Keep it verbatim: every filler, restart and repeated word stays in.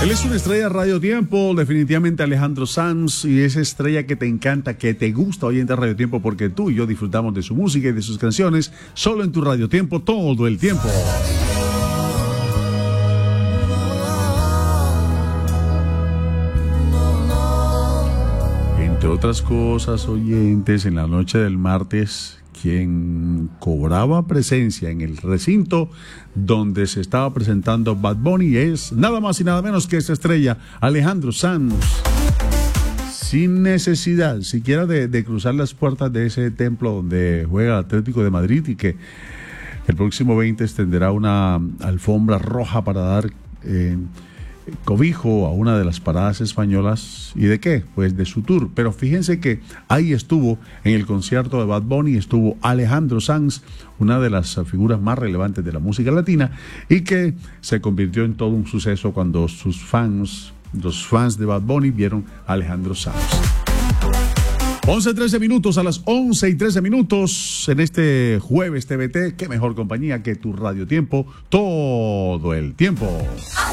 Él es una estrella de Radio Tiempo, definitivamente Alejandro Sanz, y esa estrella que te encanta, que te gusta oyente de Radio Tiempo, porque tú y yo disfrutamos de su música y de sus canciones solo en tu Radio Tiempo todo el tiempo. Entre otras cosas, oyentes, en la noche del martes, quien cobraba presencia en el recinto donde se estaba presentando Bad Bunny es nada más y nada menos que esta estrella, Alejandro Sanz. Sin necesidad siquiera de, de cruzar las puertas de ese templo donde juega el Atlético de Madrid, y que el próximo veinte extenderá una alfombra roja para dar eh, cobijo a una de las paradas españolas. ¿Y de qué? Pues de su tour. Pero fíjense que ahí estuvo, en el concierto de Bad Bunny, estuvo Alejandro Sanz, una de las figuras más relevantes de la música latina, y que se convirtió en todo un suceso cuando sus fans, los fans de Bad Bunny, vieron a Alejandro Sanz. once trece minutos, a las once y trece minutos en este jueves T V T. Qué mejor compañía que tu Radio Tiempo todo el tiempo.